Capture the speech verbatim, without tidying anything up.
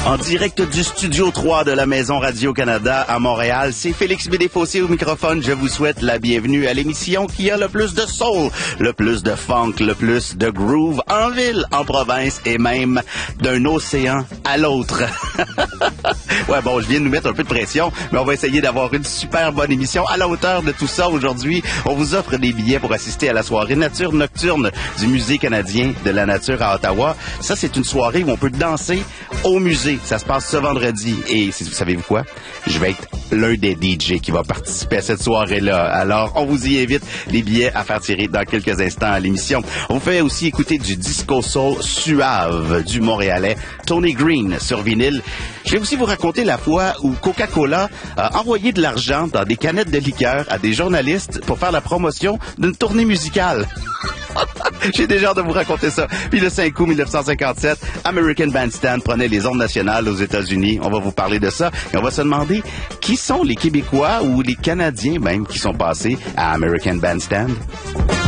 En direct du Studio trois de la Maison Radio-Canada à Montréal, c'est Félix Bédéfossé au microphone. Je vous souhaite la bienvenue à l'émission qui a le plus de soul, le plus de funk, le plus de groove en ville, en province et même d'un océan à l'autre. Ouais, bon, je viens de nous mettre un peu de pression, mais on va essayer d'avoir une super bonne émission à la hauteur de tout ça aujourd'hui. On vous offre des billets pour assister à la soirée Nature Nocturne du Musée canadien de la nature à Ottawa. Ça, c'est une soirée où on peut danser au musée. Ça se passe ce vendredi. Et vous savez-vous quoi? Je vais être l'un des D J qui va participer à cette soirée-là. Alors, on vous y invite. Les billets à faire tirer dans quelques instants à l'émission. On vous fait aussi écouter du disco soul suave du Montréalais Tony Green sur vinyle. Je vais aussi vous raconter la fois où Coca-Cola a envoyé de l'argent dans des canettes de liqueur à des journalistes pour faire la promotion d'une tournée musicale. J'ai déjà hâte de vous raconter ça. Puis le cinq août mille neuf cent cinquante-sept, American Bandstand prenait les ondes nationales aux États-Unis. On va vous parler de ça et on va se demander qui sont les Québécois ou les Canadiens même qui sont passés à American Bandstand.